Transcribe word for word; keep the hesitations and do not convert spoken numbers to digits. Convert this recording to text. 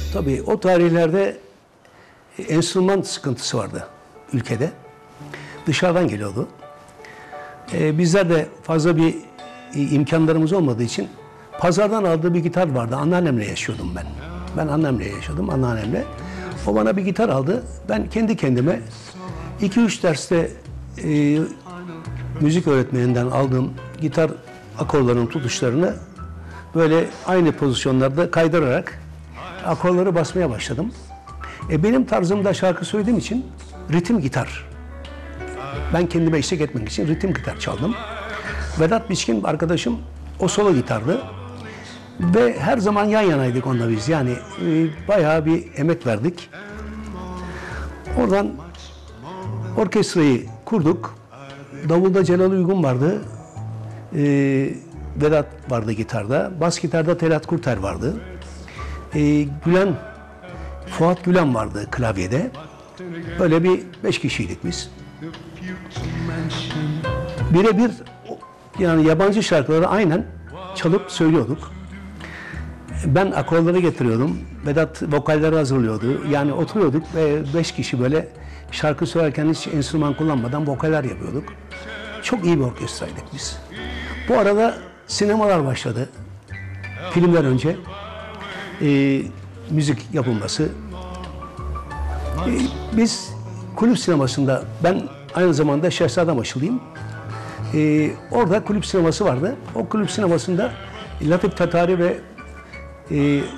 Tabii o tarihlerde enstrüman sıkıntısı vardı ülkede. Dışarıdan geliyordu. Ee, bizler de fazla bir imkanlarımız olmadığı için pazardan aldığı bir gitar vardı. Anneannemle yaşıyordum ben. Ben annemle yaşadım, anneannemle. O bana bir gitar aldı. Ben kendi kendime iki üç derste e, müzik öğretmeninden aldığım gitar akorlarının tutuşlarını böyle aynı pozisyonlarda kaydırarak akorları basmaya başladım. E, benim tarzımda şarkı söylediğim için ritim gitar. Ben kendime eşlik etmek için ritim gitar çaldım. Vedat Biçkin arkadaşım o solo gitardı. Ve her zaman yan yanaydık onunla biz. Yani e, bayağı bir emek verdik. Oradan orkestrayı kurduk. Davulda Celal Uygun vardı. E, Vedat vardı gitarda. Bas gitarda Telat Kurter vardı. E, Gülen, Fuat Gülen vardı klavyede. Böyle bir beş kişiydik biz. Birebir yani yabancı şarkıları aynen çalıp söylüyorduk. Ben akorları getiriyordum. Vedat vokalleri hazırlıyordu. Yani oturuyorduk ve beş kişi böyle şarkı söylerken hiç enstrüman kullanmadan vokaller yapıyorduk. Çok iyi bir orkestraydık biz. Bu arada sinemalar başladı. Filmler önce. E, müzik yapılması. E, biz kulüp sinemasında, ben aynı zamanda Şehzadebaşılıyım. E, orada kulüp sineması vardı. O kulüp sinemasında Latif Tatari ve e,